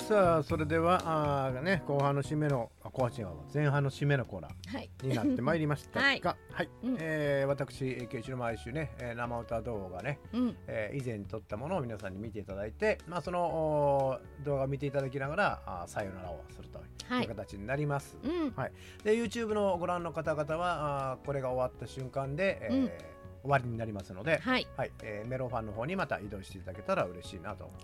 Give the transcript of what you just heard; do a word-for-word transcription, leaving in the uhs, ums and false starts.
さあそれではあー、ね、後半の締めのあ後半違うわ前半の締めのコーナはいーになってまいりましたが、 はいはいうんえー、私ケイチロ毎週ねえー生歌動画ね、 うんえー以前に撮ったものを皆さんに見ていただいて、まあ、そのお動画を見ていただきながらあーさよならをするとはいいう形になります、 うんはい、で YouTube のご覧の方々はあーこれが終わった瞬間で、えーうん終わりになりますので、 はいはいえーメロンファンの方にまた移動していただけたら嬉しいなと